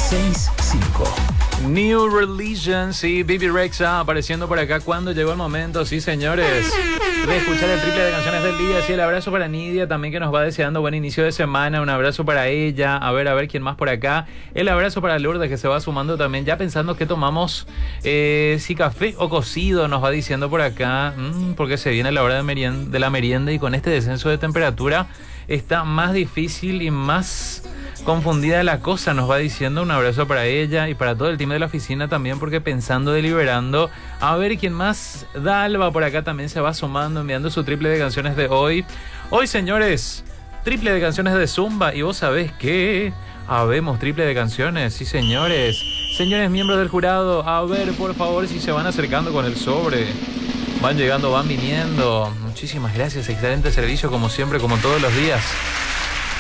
965. New Religion, sí, Bibi Rexha apareciendo por acá cuando llegó el momento, sí señores, de escuchar el triple de canciones del día. Sí, el abrazo para Nidia también, que nos va deseando buen inicio de semana, un abrazo para ella, a ver quién más por acá. El abrazo para Lourdes, que se va sumando también, ya pensando que tomamos, si café o cocido, nos va diciendo por acá, porque se viene la hora de la merienda, y con este descenso de temperatura está más difícil y más confundida la cosa, nos va diciendo. Un abrazo para ella y para todo el team de la oficina también, porque pensando, deliberando, a ver quién más. Dalva por acá también se va sumando, enviando su triple de canciones de hoy. Hoy, señores, triple de canciones de Zumba, y vos sabés que habemos triple de canciones, sí señores. Señores miembros del jurado, a ver por favor si se van acercando con el sobre. Van llegando, van viniendo. Muchísimas gracias, excelente servicio como siempre, como todos los días.